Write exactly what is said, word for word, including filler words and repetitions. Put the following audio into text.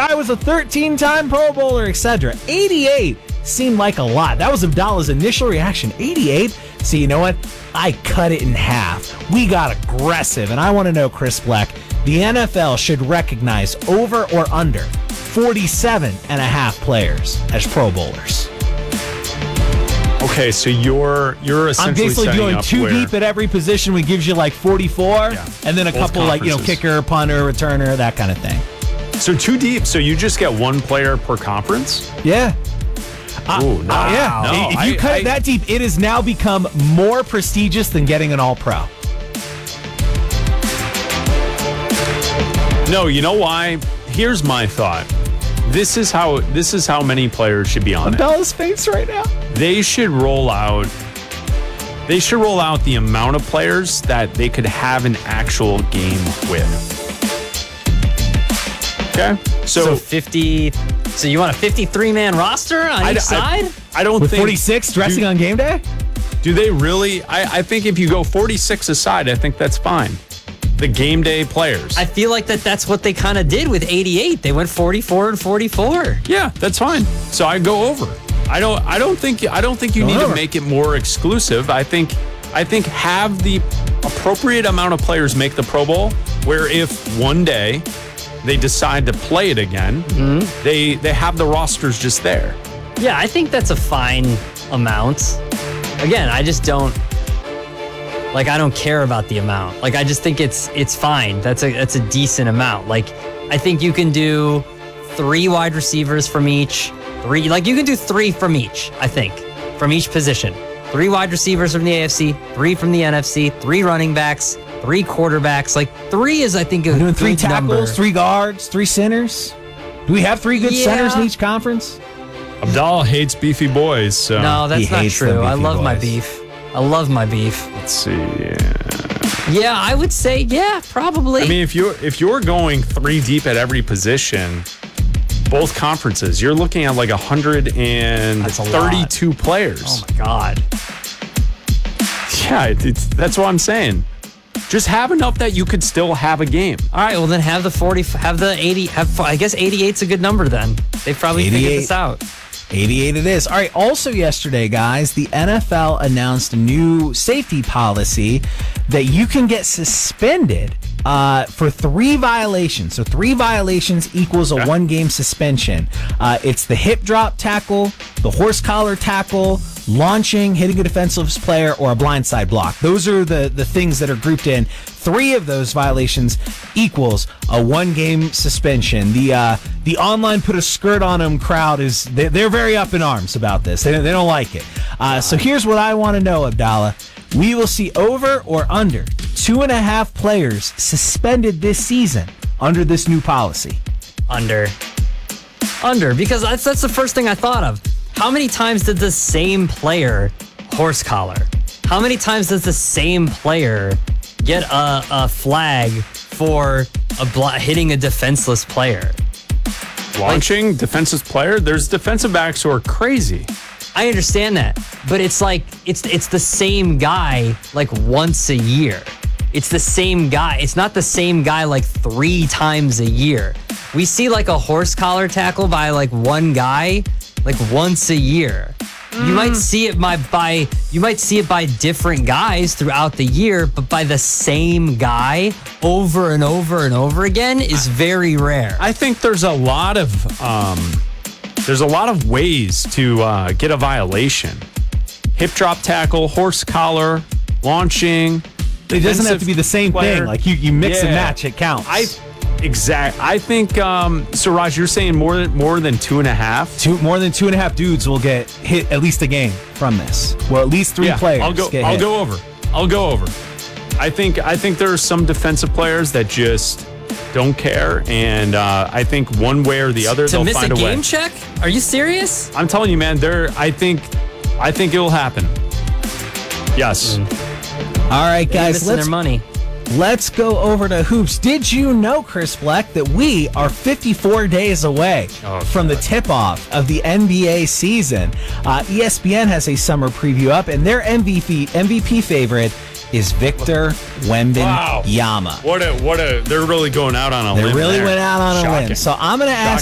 guy was a thirteen-time Pro Bowler, et cetera. eighty-eight seemed like a lot. That was Abdallah's initial reaction. eighty-eight? So you know what? I cut it in half. We got aggressive, and I want to know, Chris Black, the N F L should recognize over or under forty-seven and a half players as Pro Bowlers. Okay, so you're you're essentially I'm basically setting doing up two where, deep at every position, which gives you like forty-four, Yeah. and then a Both couple like, you know, conferences. kicker, punter, returner, that kind of thing. So two deep, so you just get one player per conference? Yeah. Uh, Ooh, no. uh, yeah. No, if you I- cut I- it that deep, it has now become more prestigious than getting an All-Pro. No, you know why? Here's my thought. This is how this is how many players should be on it. Bella's face right now. They should roll out they should roll out the amount of players that they could have an actual game with. Okay? So, So, fifty. So you want a fifty-three man roster on I, each I, side? I don't With think forty-six dressing do, on game day? Do they really I, I think if you go forty-six aside, I think that's fine. The game day players. I feel like that that's what they kind of did with eighty-eight. They went forty-four and forty-four. Yeah, that's fine. So I go over. I don't. I don't think. I don't think you Go need over. to make it more exclusive. I think. I think have the appropriate amount of players make the Pro Bowl. Where if one day they decide to play it again, Mm-hmm. they they have the rosters just there. Yeah, I think that's a fine amount. Again, I just don't like I don't care about the amount. Like I just think it's it's fine. That's a that's a decent amount. Like I think you can do three wide receivers from each. Three like you can do three from each, I think. From each position. Three wide receivers from the A F C, three from the N F C, three running backs, three quarterbacks. Like three is I think a We're doing three good tackles, number. three guards, three centers. Do we have three good Yeah. centers in each conference? Abdallah hates beefy boys. So No, that's He not hates them true. I beefy love my boys. beef. I love my beef. let's see. Yeah. Yeah, I would say, yeah, probably. I mean, if you're if you're going three deep at every position, both conferences, you're looking at like one hundred thirty-two oh players. my God. Yeah, it, it's, that's what I'm saying. Just have enough that you could still have a game. All right, well then have the forty, have the eighty, have I guess eighty-eight's a good number then. They probably figured eighty-eight. this out. eighty-eight it is. All right, also yesterday, guys, the N F L announced a new safety policy that you can get suspended uh, for three violations. So three violations equals a one-game suspension. Uh, it's the hip drop tackle, the horse collar tackle, launching, hitting a defensive player, or a blindside block. Those are the, the things that are grouped in. Three of those violations equals a one-game suspension. The uh, the online put a skirt on them crowd is they, they're very up in arms about this. They, they don't like it. Uh, so here's what I want to know, Abdallah. We will see over or under two and a half players suspended this season under this new policy. Under. Under, because that's, that's the first thing I thought of. How many times did the same player horse collar? How many times does the same player get a, a flag for a blo- hitting a defenseless player? Launching, defensive player, there's defensive backs who are crazy. I understand that, but it's like it's it's the same guy like once a year. It's the same guy. It's not the same guy like three times a year. We see like a horse collar tackle by like one guy like once a year. You might see it by, by you might see it by different guys throughout the year, but by the same guy over and over and over again is very rare. I think there's a lot of um, there's a lot of ways to uh, get a violation. Hip drop tackle, horse collar, launching. It doesn't have to be the same player. thing. Like you, you mix and Yeah. match, it counts. I exact. I think um, so. Raj, you're saying more than more than two and a half. Two, more than two and a half dudes will get hit at least a game from this. Well, at least three yeah, players I'll go. get I'll hit. go over. I'll go over. I think. I think there are some defensive players that just don't care, and uh, I think one way or the other to they'll miss find a a, game way. check? Are you serious? I'm telling you, man. There. I think. I think it will happen. Yes. All right, They're guys, missing let's their money. Let's go over to hoops. Did you know, Chris Black, that we are fifty-four days away Oh, from the tip-off of the N B A season? Uh, E S P N has a summer preview up, and their M V P M V P favorite is Victor Wembanyama. What a what a. They're really going out on a They limb. really there. went out on a Shocking. limb. So I'm going to ask